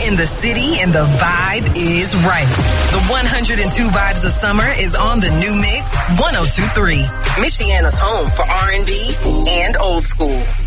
in the city and the vibe is right. The 102 Vibes of Summer is on the new mix 102.3. Michiana's home for R&B and old school.